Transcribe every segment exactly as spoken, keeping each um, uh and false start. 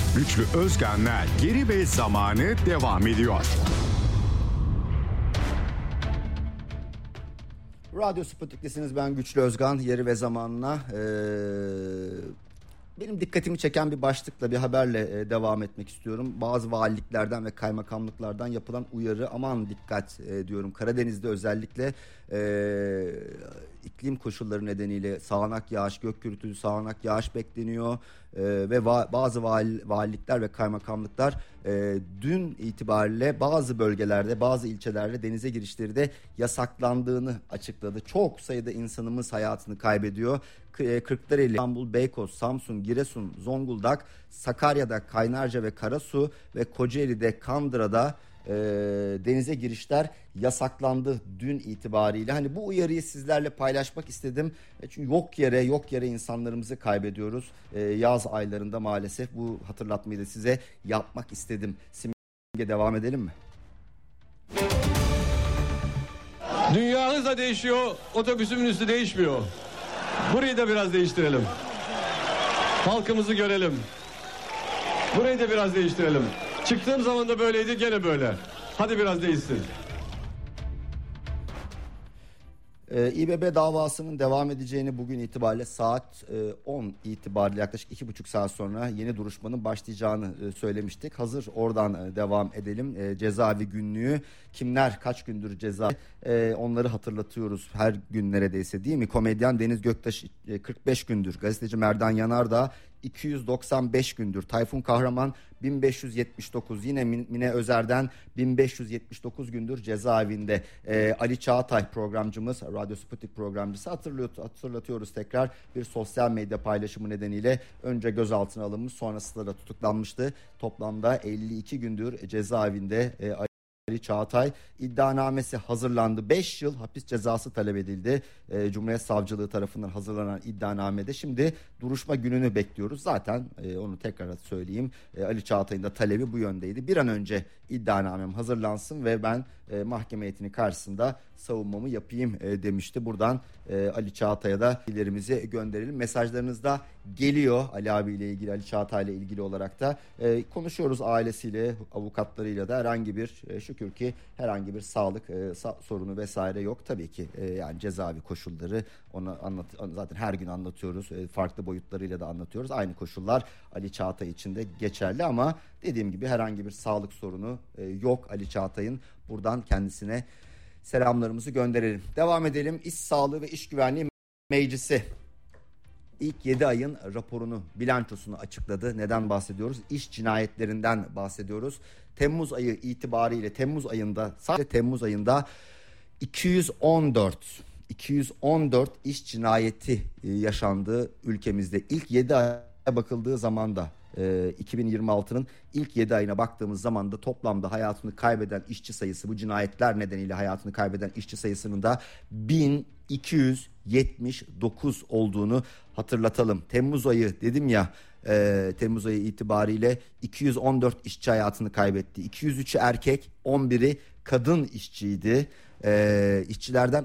Güçlü Özkan'la Yeri ve Zamanı devam ediyor. Radyo Sputnik'tesiniz, ben Güçlü Özkan. Yeri ve Zamanı'na ee, benim dikkatimi çeken bir başlıkla, bir haberle e, devam etmek istiyorum. Bazı valiliklerden ve kaymakamlıklardan yapılan uyarı, aman dikkat e, diyorum. Karadeniz'de özellikle e, iklim koşulları nedeniyle sağanak yağış, gök gürültülü sağanak yağış bekleniyor. Ee, ve va- bazı vali- valilikler ve kaymakamlıklar e, dün itibariyle bazı bölgelerde, bazı ilçelerde denize girişleri de yasaklandığını açıkladı. Çok sayıda insanımız hayatını kaybediyor. K- Kırklareli, İstanbul, Beykoz, Samsun, Giresun, Zonguldak, Sakarya'da Kaynarca ve Karasu ve Kocaeli'de Kandıra'da e, denize girişler yasaklandı dün itibariyle. Hani bu uyarıyı sizlerle paylaşmak istedim. E, çünkü yok yere yok yere insanlarımızı kaybediyoruz. E, yaz aylarında maalesef bu hatırlatmayı da size yapmak istedim. Simge, devam edelim mi? Dünya hızla değişiyor, otobüsümün üstü değişmiyor. Burayı da biraz değiştirelim. Halkımızı görelim. Burayı da biraz değiştirelim. Çıktığım zaman da böyleydi, gene böyle. Hadi biraz değişsin. Ee, İBB davasının devam edeceğini bugün itibariyle saat e, on itibariyle yaklaşık iki buçuk saat sonra yeni duruşmanın başlayacağını e, söylemiştik. Hazır oradan e, devam edelim. E, cezaevi günlüğü, kimler kaç gündür ceza, e, onları hatırlatıyoruz her gün neredeyse, değil mi? Komedyen Deniz Göktaş e, kırk beş gündür, gazeteci Merdan Yanardağ iki yüz doksan beş gündür, Tayfun Kahraman bin beş yüz yetmiş dokuz, yine Mine Özer'den bin beş yüz yetmiş dokuz gündür cezaevinde. Ee, Ali Çağatay programcımız, Radyo Sputnik programcısı, hatırlıyor, hatırlatıyoruz tekrar, bir sosyal medya paylaşımı nedeniyle önce gözaltına alınmış, sonrasında da tutuklanmıştı. Toplamda elli iki gündür cezaevinde e, Ali Çağatay. İddianamesi hazırlandı. beş yıl hapis cezası talep edildi. E, Cumhuriyet Savcılığı tarafından hazırlanan iddianamede şimdi duruşma gününü bekliyoruz. Zaten e, onu tekrar söyleyeyim. E, Ali Çağatay'ın da talebi bu yöndeydi. Bir an önce iddianamem hazırlansın ve ben e, mahkeme heyetinin karşısında savunmamı yapayım e, demişti. Buradan e, Ali Çağatay'a da ilerimizi gönderelim. Mesajlarınız da geliyor Ali abiyle ilgili, Ali Çağatay'la ilgili olarak da e, konuşuyoruz ailesiyle, avukatlarıyla da. Herhangi bir e, şükür ki herhangi bir sağlık e, sa- sorunu vesaire yok. Tabii ki e, yani cezaevi koşulları, onu anlat zaten her gün anlatıyoruz. E, farklı boyutlarıyla da anlatıyoruz. Aynı koşullar Ali Çağatay için de geçerli ama dediğim gibi herhangi bir sağlık sorunu e, yok Ali Çağatay'ın. Buradan kendisine selamlarımızı gönderelim. Devam edelim. İş Sağlığı ve İş Güvenliği Meclisi İlk yedi ayın raporunu, bilançosunu açıkladı. Neden bahsediyoruz? İş cinayetlerinden bahsediyoruz. Temmuz ayı itibariyle, Temmuz ayında, sadece Temmuz ayında iki yüz on dört iki yüz on dört iş cinayeti yaşandı ülkemizde. İlk yedi aya bakıldığı zaman da iki bin yirmi altının ilk yedi ayına baktığımız zaman da toplamda hayatını kaybeden işçi sayısı, bu cinayetler nedeniyle hayatını kaybeden işçi sayısının da bin iki yüz yetmiş dokuz olduğunu hatırlatalım. Temmuz ayı dedim ya, e, Temmuz ayı itibariyle iki yüz on dört işçi hayatını kaybetti. iki yüz üçü erkek, on biri kadın işçiydi. E, işçilerden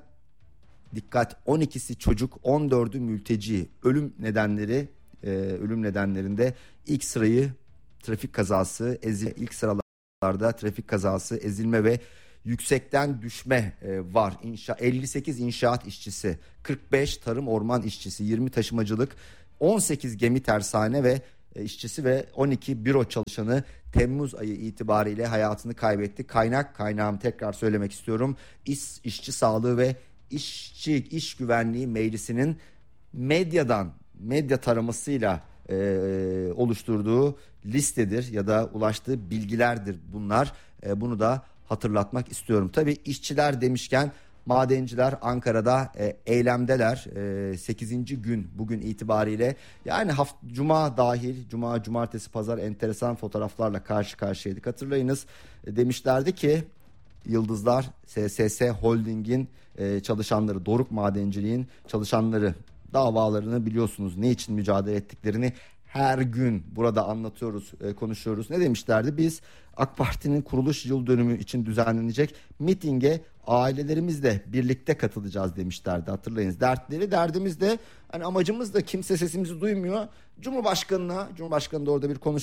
dikkat, on ikisi çocuk, on dördü mülteci. Ölüm nedenleri, e, ölüm nedenlerinde ilk sırayı trafik kazası, ezilme, ilk sıralarda trafik kazası, ezilme ve yüksekten düşme e, var. İnşa, elli sekiz inşaat işçisi, kırk beş tarım orman işçisi, yirmi taşımacılık, on sekiz gemi tersane ve e, işçisi ve on iki büro çalışanı Temmuz ayı itibariyle hayatını kaybetti. Kaynak, kaynağımı tekrar söylemek istiyorum. İş, İşçi Sağlığı ve İşçi İş Güvenliği Meclisi'nin medyadan, medya taramasıyla e, oluşturduğu listedir ya da ulaştığı bilgilerdir bunlar. E, bunu da hatırlatmak istiyorum. Tabii işçiler demişken, madenciler Ankara'da e, eylemdeler. E, sekizinci gün bugün itibariyle. Yani hafta, cuma dahil, cuma, cumartesi, pazar enteresan fotoğraflarla karşı karşıyaydık. Hatırlayınız, e, demişlerdi ki Yıldızlar S S S Holding'in e, çalışanları, Doruk Madenciliğin çalışanları, davalarını biliyorsunuz, ne için mücadele ettiklerini her gün burada anlatıyoruz, e, konuşuyoruz. Ne demişlerdi? Biz AK Parti'nin kuruluş yıl dönümü için düzenlenecek mitinge ailelerimizle birlikte katılacağız demişlerdi. Hatırlayınız. Dertleri derdimiz de, hani amacımız da, kimse sesimizi duymuyor. Cumhurbaşkanına, Cumhurbaşkanı da orada bir konuşma yaptı.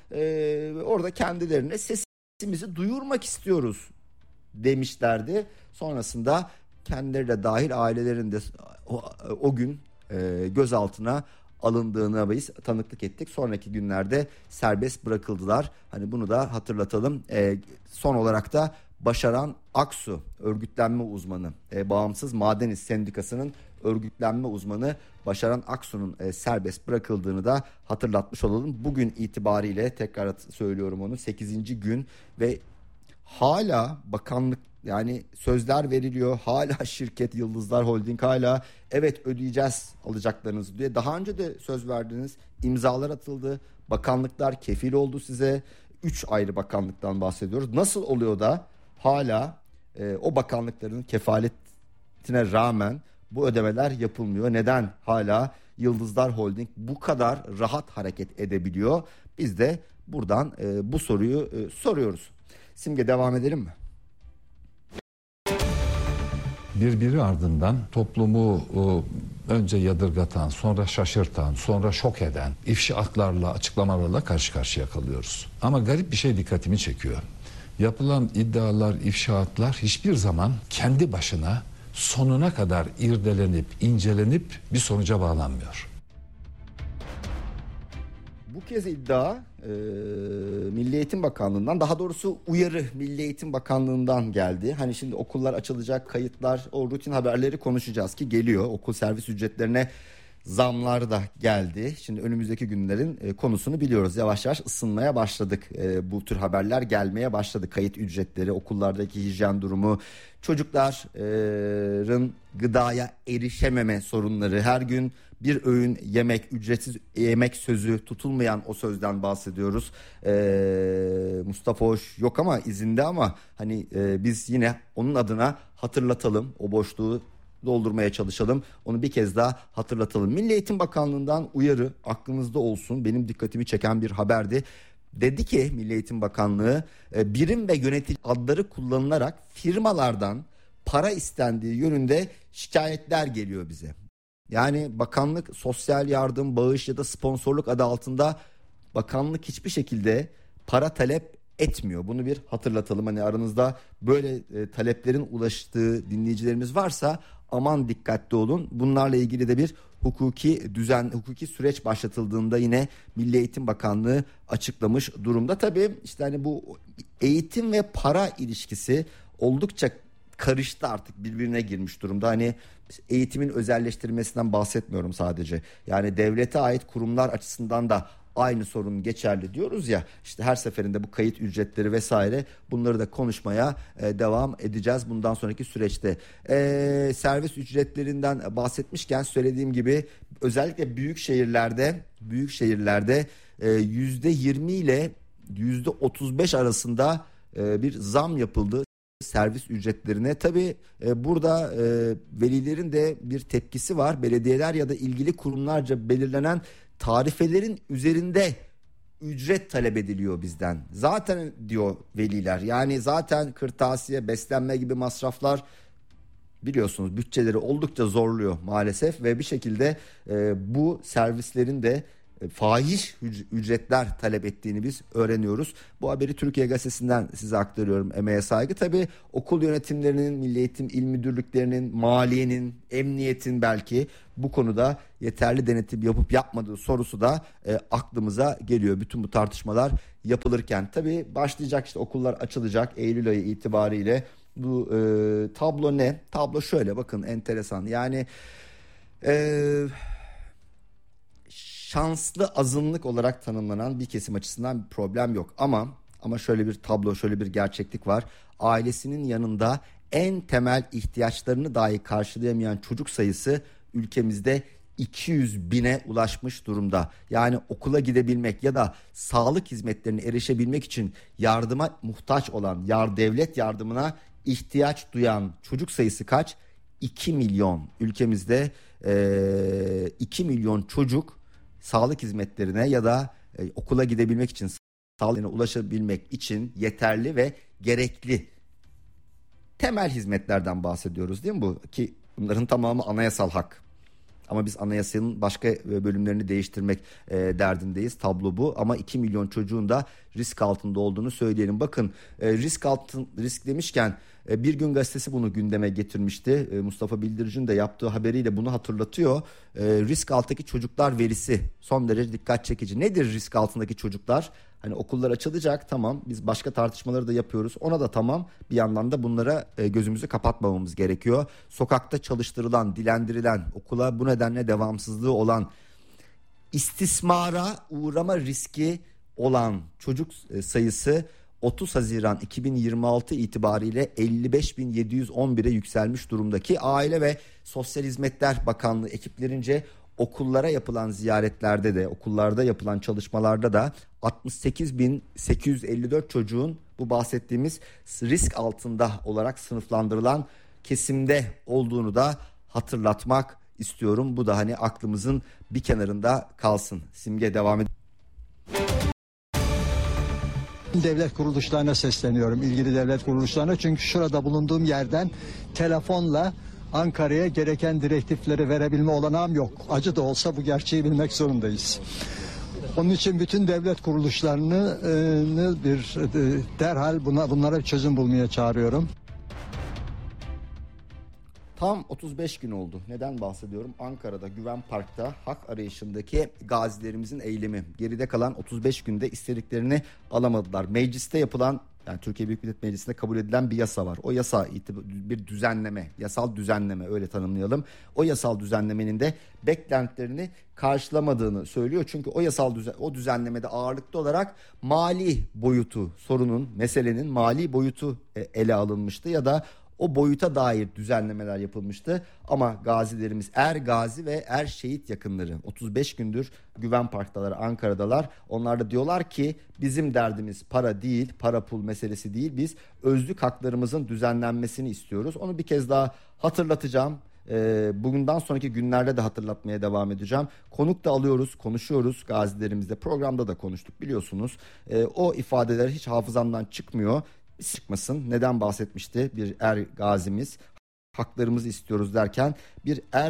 e, orada kendilerine sesimizi duyurmak istiyoruz demişlerdi. Sonrasında kendileri de dahil ailelerin de o, o gün e, gözaltına alındığına biz tanıklık ettik. Sonraki günlerde serbest bırakıldılar. Hani bunu da hatırlatalım. E, son olarak da Başaran Aksu örgütlenme uzmanı, e, Bağımsız Maden İş Sendikası'nın örgütlenme uzmanı Başaran Aksu'nun e, serbest bırakıldığını da hatırlatmış olalım. Bugün itibariyle tekrar söylüyorum onu, sekizinci gün ve hala bakanlık, yani sözler veriliyor. Hala şirket Yıldızlar Holding hala evet ödeyeceğiz alacaklarınızı diye. Daha önce de söz verdiniz. İmzalar atıldı. Bakanlıklar kefil oldu size. Üç ayrı bakanlıktan bahsediyoruz. Nasıl oluyor da hala e, o bakanlıkların kefaletine rağmen bu ödemeler yapılmıyor? Neden hala Yıldızlar Holding bu kadar rahat hareket edebiliyor? Biz de buradan e, bu soruyu e, soruyoruz. Simge, devam edelim mi? Birbiri ardından toplumu önce yadırgatan, sonra şaşırtan, sonra şok eden ifşaatlarla, açıklamalarla karşı karşıya kalıyoruz. Ama garip bir şey dikkatimi çekiyor. Yapılan iddialar, ifşaatlar hiçbir zaman kendi başına sonuna kadar irdelenip, incelenip bir sonuca bağlanmıyor. Bu kez iddia e, Milli Eğitim Bakanlığı'ndan, daha doğrusu uyarı Milli Eğitim Bakanlığı'ndan geldi. Hani şimdi okullar açılacak, kayıtlar, o rutin haberleri konuşacağız ki geliyor. Okul servis ücretlerine zamlar da geldi. Şimdi önümüzdeki günlerin e, konusunu biliyoruz. Yavaş yavaş ısınmaya başladık. E, bu tür haberler gelmeye başladı. Kayıt ücretleri, okullardaki hijyen durumu, çocukların gıdaya erişememe sorunları, her gün bir öğün yemek, ücretsiz yemek sözü tutulmayan o sözden bahsediyoruz. Ee, Mustafa Hoş yok ama izinde, ama hani e, biz yine onun adına hatırlatalım, o boşluğu doldurmaya çalışalım. Onu bir kez daha hatırlatalım. Milli Eğitim Bakanlığı'ndan uyarı aklınızda olsun. Benim dikkatimi çeken bir haberdi. Dedi ki Milli Eğitim Bakanlığı, birim ve yönetici adları kullanılarak firmalardan para istendiği yönünde şikayetler geliyor bize. Yani bakanlık sosyal yardım, bağış ya da sponsorluk adı altında bakanlık hiçbir şekilde para talep etmiyor. Bunu bir hatırlatalım. Hani aranızda böyle e, taleplerin ulaştığı dinleyicilerimiz varsa aman dikkatli olun. Bunlarla ilgili de bir hukuki düzen, hukuki süreç başlatıldığında yine Milli Eğitim Bakanlığı açıklamış durumda. Tabii işte hani bu eğitim ve para ilişkisi oldukça karıştı, artık birbirine girmiş durumda. Hani eğitimin özelleştirilmesinden bahsetmiyorum sadece. Yani devlete ait kurumlar açısından da aynı sorun geçerli diyoruz ya. İşte her seferinde bu kayıt ücretleri vesaire, bunları da konuşmaya e, devam edeceğiz bundan sonraki süreçte. E, servis ücretlerinden bahsetmişken söylediğim gibi özellikle büyük şehirlerde büyük şehirlerde e, yüzde yirmi ile yüzde otuz beş arasında e, bir zam yapıldı servis ücretlerine. Tabii e, burada e, velilerin de bir tepkisi var. Belediyeler ya da ilgili kurumlarca belirlenen tarifelerin üzerinde ücret talep ediliyor bizden. Zaten diyor veliler, yani zaten kırtasiye, beslenme gibi masraflar biliyorsunuz bütçeleri oldukça zorluyor maalesef ve bir şekilde e, bu servislerin de e, fahiş ücretler talep ettiğini biz öğreniyoruz. Bu haberi Türkiye Gazetesi'nden size aktarıyorum, emeğe saygı. Tabii okul yönetimlerinin, Milli Eğitim İl Müdürlüklerinin, maliyenin, emniyetin belki bu konuda yeterli denetim yapıp yapmadığı sorusu da e, aklımıza geliyor. Bütün bu tartışmalar yapılırken tabii başlayacak, işte okullar açılacak Eylül ayı itibariyle. Bu e, tablo ne? Tablo şöyle, bakın enteresan. Yani e, şanslı azınlık olarak tanımlanan bir kesim açısından bir problem yok. Ama ama şöyle bir tablo, şöyle bir gerçeklik var. Ailesinin yanında en temel ihtiyaçlarını dahi karşılayamayan çocuk sayısı ülkemizde iki yüz bine ulaşmış durumda. Yani okula gidebilmek ya da sağlık hizmetlerine erişebilmek için yardıma muhtaç olan, yar devlet yardımına ihtiyaç duyan çocuk sayısı kaç? iki milyon. Ülkemizde e, iki milyon çocuk sağlık hizmetlerine ya da e, okula gidebilmek için, sağlığına ulaşabilmek için yeterli ve gerekli temel hizmetlerden bahsediyoruz, değil mi bu? Ki bunların tamamı anayasal hak. Ama biz anayasanın başka bölümlerini değiştirmek e, derdindeyiz. Tablo bu. Ama iki milyon çocuğun da risk altında olduğunu söyleyelim. Bakın e, risk altın risk demişken e, Bir Gün Gazetesi bunu gündeme getirmişti. E, Mustafa Bildirici'nin de yaptığı haberiyle bunu hatırlatıyor. E, risk alttaki çocuklar verisi son derece dikkat çekici. Nedir risk altındaki çocuklar? Hani okullar açılacak, tamam, biz başka tartışmaları da yapıyoruz, ona da tamam, bir yandan da bunlara e, gözümüzü kapatmamamız gerekiyor. Sokakta çalıştırılan, dilendirilen, okula bu nedenle devamsızlığı olan, istismara uğrama riski olan çocuk e, sayısı otuz Haziran iki bin yirmi altı itibariyle elli beş bin yedi yüz on bire yükselmiş durumdaki Aile ve Sosyal Hizmetler Bakanlığı ekiplerince okullara yapılan ziyaretlerde de, okullarda yapılan çalışmalarda da altmış sekiz bin sekiz yüz elli dört çocuğun bu bahsettiğimiz risk altında olarak sınıflandırılan kesimde olduğunu da hatırlatmak istiyorum. Bu da hani aklımızın bir kenarında kalsın. Simge, devam edelim. Devlet kuruluşlarına sesleniyorum, ilgili devlet kuruluşlarına, çünkü şurada bulunduğum yerden telefonla Ankara'ya gereken direktifleri verebilme olanağım yok. Acı da olsa bu gerçeği bilmek zorundayız. Onun için bütün devlet kuruluşlarını e, bir e, derhal buna bunlara bir çözüm bulmaya çağırıyorum. Tam otuz beş gün oldu. Neden bahsediyorum? Ankara'da Güven Park'ta hak arayışındaki gazilerimizin eylemi. Geride kalan otuz beş günde istediklerini alamadılar. Mecliste yapılan, yani Türkiye Büyük Millet Meclisi'nde kabul edilen bir yasa var. O yasa bir düzenleme, yasal düzenleme, öyle tanımlayalım. O yasal düzenlemenin de beklentilerini karşılamadığını söylüyor. Çünkü o yasal düzen, o düzenlemede ağırlıklı olarak mali boyutu, sorunun, meselenin mali boyutu ele alınmıştı ya da o boyuta dair düzenlemeler yapılmıştı. Ama gazilerimiz, er gazi ve er şehit yakınları otuz beş gündür Güven Park'talar, Ankara'dalar. Onlar da diyorlar ki bizim derdimiz para değil, para pul meselesi değil. Biz özlük haklarımızın düzenlenmesini istiyoruz. Onu bir kez daha hatırlatacağım. Ee, bugünden sonraki günlerde de hatırlatmaya devam edeceğim. Konuk da alıyoruz, konuşuyoruz gazilerimizle. Programda da konuştuk biliyorsunuz. Ee, o ifadeler hiç hafızamdan çıkmıyor. Çıkmasın. Neden bahsetmişti bir er gazimiz? Haklarımızı istiyoruz derken bir er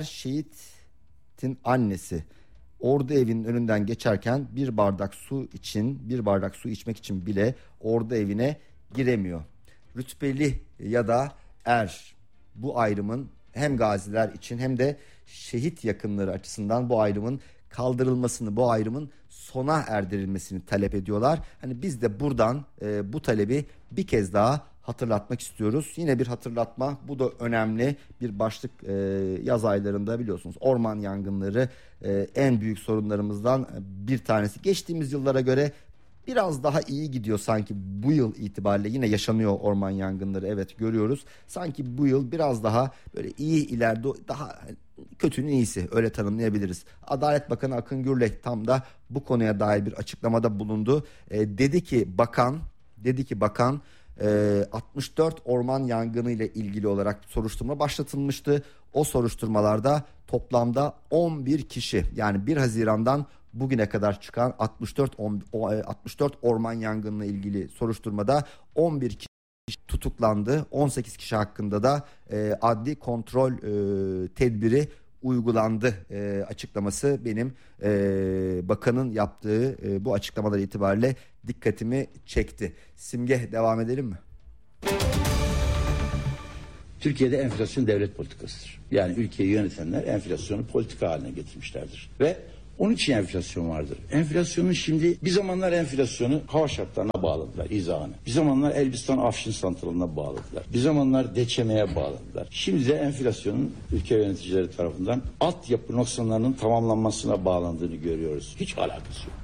şehitin annesi ordu evinin önünden geçerken bir bardak su için, bir bardak su içmek için bile ordu evine giremiyor. Rütbeli ya da er, bu ayrımın hem gaziler için hem de şehit yakınları açısından bu ayrımın kaldırılmasını, bu ayrımın sona erdirilmesini talep ediyorlar. Hani biz de buradan e, bu talebi bir kez daha hatırlatmak istiyoruz. Yine bir hatırlatma, bu da önemli bir başlık. e, yaz aylarında biliyorsunuz orman yangınları e, en büyük sorunlarımızdan bir tanesi. Geçtiğimiz yıllara göre biraz daha iyi gidiyor sanki bu yıl itibariyle, yine yaşanıyor orman yangınları, evet görüyoruz. Sanki bu yıl biraz daha böyle iyi ileride, daha kötünün iyisi, öyle tanımlayabiliriz. Adalet Bakanı Akın Gürlek tam da bu konuya dair bir açıklamada bulundu. E, dedi ki bakan, dedi ki bakan e, altmış dört orman yangını ile ilgili olarak soruşturma başlatılmıştı. O soruşturmalarda toplamda on bir kişi, yani bir Haziran'dan bugüne kadar çıkan altmış dört altmış dört orman yangınına ilgili soruşturmada on bir kişi tutuklandı. on sekiz kişi hakkında da e, adli kontrol e, tedbiri uygulandı e, açıklaması benim e, bakanın yaptığı e, bu açıklamalar itibariyle dikkatimi çekti. Simge, devam edelim mi? Türkiye'de enflasyon devlet politikasıdır. Yani ülkeyi yönetenler enflasyonu politika haline getirmişlerdir. Ve onun için enflasyon vardır. Enflasyonun şimdi bir zamanlar enflasyonu hava şartlarına bağladılar, izahını. Bir zamanlar Elbistan Afşin santralına bağladılar. Bir zamanlar deçemeye bağladılar. Şimdi de enflasyonun ülke yöneticileri tarafından altyapı noksanlarının tamamlanmasına bağlandığını görüyoruz. Hiç alakası yok.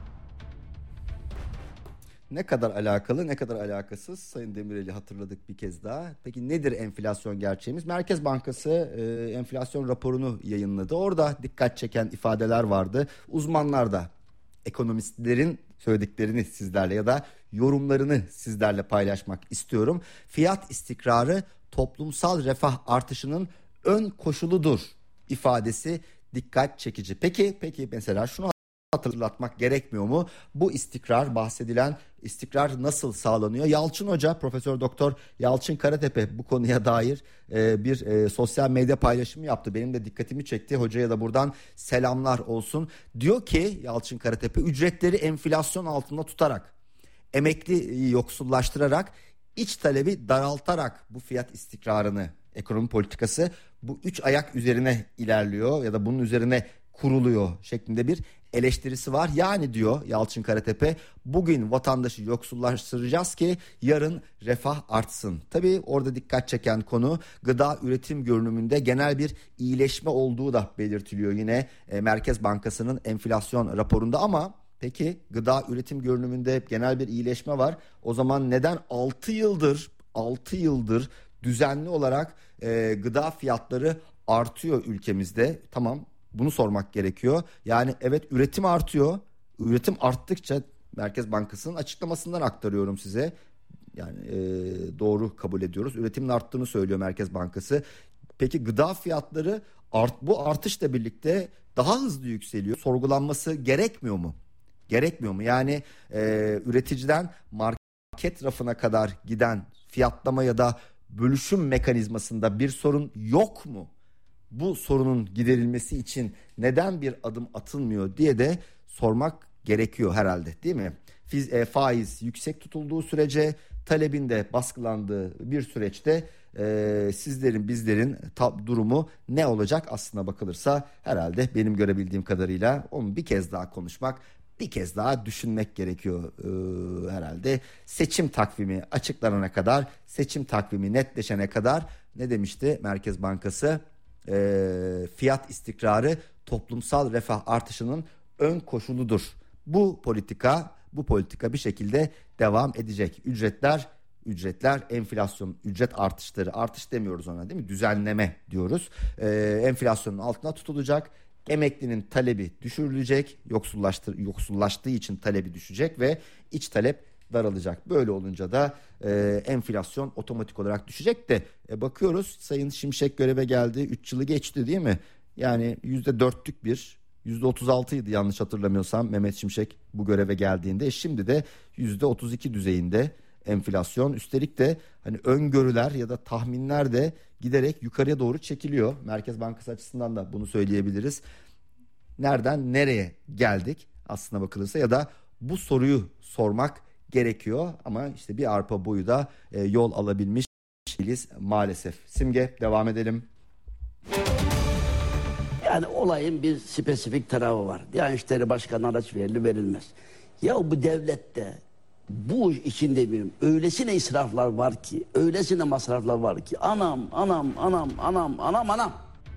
Ne kadar alakalı, ne kadar alakasız, Sayın Demirel'i hatırladık bir kez daha. Peki nedir enflasyon gerçeğimiz? Merkez Bankası e, enflasyon raporunu yayınladı. Orada dikkat çeken ifadeler vardı. Uzmanlar da, ekonomistlerin söylediklerini sizlerle ya da yorumlarını sizlerle paylaşmak istiyorum. Fiyat istikrarı toplumsal refah artışının ön koşuludur ifadesi dikkat çekici. Peki, peki mesela şunu hatırlatmak gerekmiyor mu? Bu istikrar, bahsedilen istikrar nasıl sağlanıyor? Yalçın Hoca, Profesör Doktor Yalçın Karatepe bu konuya dair e, bir e, sosyal medya paylaşımı yaptı. Benim de dikkatimi çekti. Hocaya da buradan selamlar olsun. Diyor ki Yalçın Karatepe, ücretleri enflasyon altında tutarak, emekli yoksullaştırarak, iç talebi daraltarak bu fiyat istikrarını, ekonomi politikası bu üç ayak üzerine ilerliyor ya da bunun üzerine kuruluyor şeklinde bir eleştirisi var. Yani diyor Yalçın Karatepe, bugün vatandaşı yoksullaştıracağız ki yarın refah artsın. Tabii orada dikkat çeken konu gıda üretim görünümünde genel bir iyileşme olduğu da belirtiliyor yine e, Merkez Bankası'nın enflasyon raporunda. Ama peki gıda üretim görünümünde genel bir iyileşme var. O zaman neden altı yıldır altı yıldır düzenli olarak e, gıda fiyatları artıyor ülkemizde? Tamam, bunu sormak gerekiyor. Yani evet, üretim artıyor. Üretim arttıkça, Merkez Bankası'nın açıklamasından aktarıyorum size. Yani e, doğru kabul ediyoruz. Üretimin arttığını söylüyor Merkez Bankası. Peki gıda fiyatları art, bu artışla birlikte daha hızlı yükseliyor. Sorgulanması gerekmiyor mu? Gerekmiyor mu? Yani e, üreticiden market rafına kadar giden fiyatlama ya da bölüşüm mekanizmasında bir sorun yok mu? Bu sorunun giderilmesi için neden bir adım atılmıyor diye de sormak gerekiyor herhalde, değil mi? Fiz, e, faiz yüksek tutulduğu sürece, talebin de baskılandığı bir süreçte e, sizlerin bizlerin ta, durumu ne olacak aslına bakılırsa herhalde benim görebildiğim kadarıyla onu bir kez daha konuşmak, bir kez daha düşünmek gerekiyor ee, herhalde. Seçim takvimi açıklanana kadar, seçim takvimi netleşene kadar ne demişti Merkez Bankası? Ee, fiyat istikrarı toplumsal refah artışının ön koşuludur. Bu politika, bu politika bir şekilde devam edecek. Ücretler, ücretler, enflasyon, ücret artışları, artış demiyoruz ona, değil mi? Düzenleme diyoruz. Ee, enflasyonun altına tutulacak. Emeklinin talebi düşürülecek, yoksullaştı, yoksullaştığı için talebi düşecek ve iç talep daralacak. Böyle olunca da e, enflasyon otomatik olarak düşecek de e, bakıyoruz Sayın Şimşek göreve geldi, üç yılı geçti, değil mi? Yani yüzde dörtlük bir, yüzde otuz altıydı yanlış hatırlamıyorsam Mehmet Şimşek bu göreve geldiğinde. Şimdi de yüzde otuz iki düzeyinde enflasyon. Üstelik de hani öngörüler ya da tahminler de giderek yukarıya doğru çekiliyor. Merkez Bankası açısından da bunu söyleyebiliriz. Nereden nereye geldik aslına bakılırsa, ya da bu soruyu sormak gerekiyor. Ama işte bir arpa boyu da e, yol alabilmiş değiliz maalesef. Simge, devam edelim. Yani olayın bir spesifik tarafı var. Diyanet İşleri Başkanı araç verilir verilmez. Ya bu devlette bu işin demiyorum, öylesine israflar var ki, öylesine masraflar var ki, anam anam anam anam anam anam.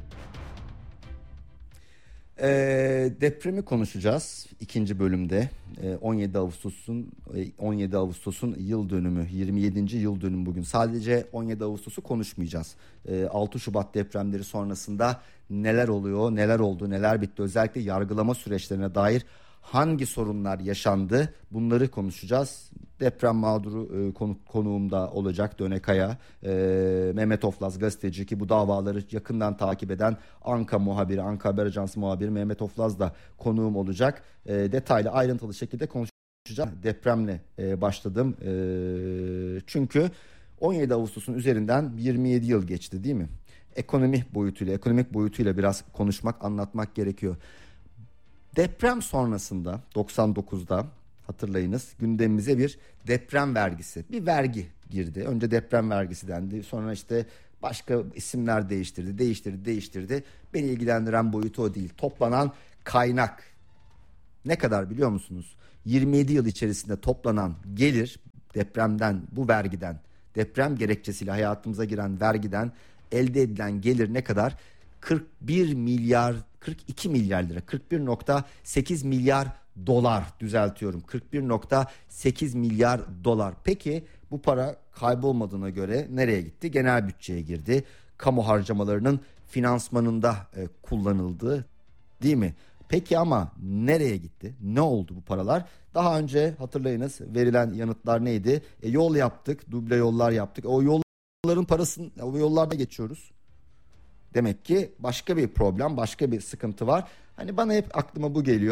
Ee, depremi konuşacağız ikinci bölümde. Ee, on yedi Ağustos'un on yedi Ağustos'un yıl dönümü, yirmi yedinci yıl dönümü bugün. Sadece on yedi Ağustos'u konuşmayacağız. Ee, altı Şubat depremleri sonrasında neler oluyor, neler oldu, neler bitti, özellikle yargılama süreçlerine dair hangi sorunlar yaşandı, bunları konuşacağız. Deprem mağduru e, konu, konuğum da olacak Döne Kaya, e, Mehmet Oflaz gazeteci ki bu davaları yakından takip eden Anka muhabiri, Anka Haber Ajansı muhabiri Mehmet Oflaz da konuğum olacak. E, detaylı, ayrıntılı şekilde konuşacağız. Depremle e, başladım e, çünkü on yedi Ağustos'un üzerinden yirmi yedi yıl geçti, değil mi? Ekonomi boyutuyla, ekonomik boyutuyla biraz konuşmak, anlatmak gerekiyor. Deprem sonrasında doksan dokuzda hatırlayınız gündemimize bir deprem vergisi, bir vergi girdi. Önce deprem vergisi dendi, sonra işte başka isimler değiştirdi, değiştirdi, değiştirdi. Beni ilgilendiren boyutu o değil. Toplanan kaynak ne kadar biliyor musunuz? yirmi yedi yıl içerisinde toplanan gelir, depremden, bu vergiden, deprem gerekçesiyle hayatımıza giren vergiden elde edilen gelir ne kadar? kırk bir milyar, kırk iki milyar lira, kırk bir nokta sekiz milyar dolar, düzeltiyorum, kırk bir nokta sekiz milyar dolar. Peki bu para kaybolmadığına göre nereye gitti? Genel bütçeye girdi. Kamu harcamalarının finansmanında e, kullanıldı, değil mi? Peki ama nereye gitti? Ne oldu bu paralar? Daha önce hatırlayınız verilen yanıtlar neydi? E, yol yaptık, duble yollar yaptık. O yolların parasını, o yollarda geçiyoruz. Demek ki başka bir problem, başka bir sıkıntı var. Hani bana hep aklıma bu geliyor.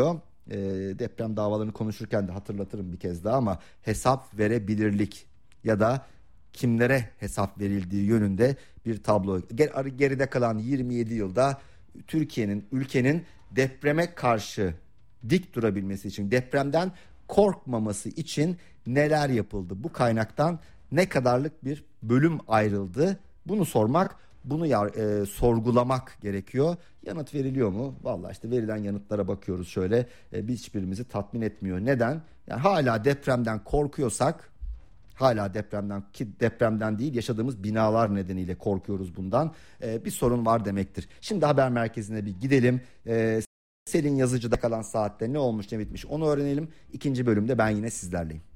e, deprem davalarını konuşurken de hatırlatırım bir kez daha ama hesap verebilirlik ya da kimlere hesap verildiği yönünde bir tablo. Ger- geride kalan yirmi yedi yılda Türkiye'nin, ülkenin depreme karşı dik durabilmesi için, depremden korkmaması için neler yapıldı? Bu kaynaktan ne kadarlık bir bölüm ayrıldı? Bunu sormak, bunu yar, e, sorgulamak gerekiyor. Yanıt veriliyor mu? Vallahi işte verilen yanıtlara bakıyoruz şöyle. E, hiçbirimizi tatmin etmiyor. Neden? Yani hala depremden korkuyorsak, hala depremden, ki depremden değil yaşadığımız binalar nedeniyle korkuyoruz bundan. E, bir sorun var demektir. Şimdi haber merkezine bir gidelim. E, Selin Yazıcı'da kalan saatte ne olmuş ne bitmiş onu öğrenelim. İkinci bölümde ben yine sizlerleyim.